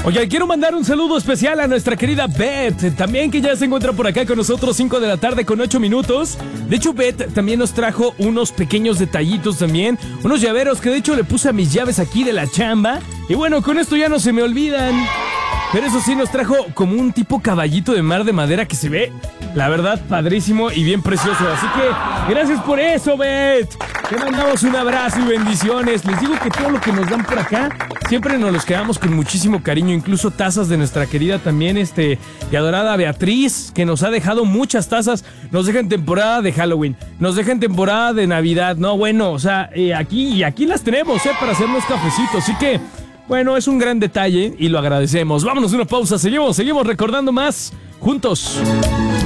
Oye, quiero mandar un saludo especial a nuestra querida Beth, también que ya se encuentra por acá con nosotros, 5 de la tarde con 8 minutos. De hecho, Beth también nos trajo unos pequeños detallitos también, unos llaveros que de hecho le puse a mis llaves aquí de la chamba. Y bueno, con esto ya no se me olvidan. Pero eso sí, nos trajo como un tipo caballito de mar de madera que se ve, la verdad, padrísimo y bien precioso. Así que, gracias por eso, Beth. Te mandamos un abrazo y bendiciones. Les digo que todo lo que nos dan por acá, siempre nos los quedamos con muchísimo cariño. Incluso tazas de nuestra querida también, y adorada Beatriz, que nos ha dejado muchas tazas. Nos deja en temporada de Halloween, nos deja en temporada de Navidad. No, bueno, o sea, aquí las tenemos, para hacernos cafecitos. Así que, bueno, es un gran detalle y lo agradecemos. Vámonos a una pausa, seguimos recordando más juntos.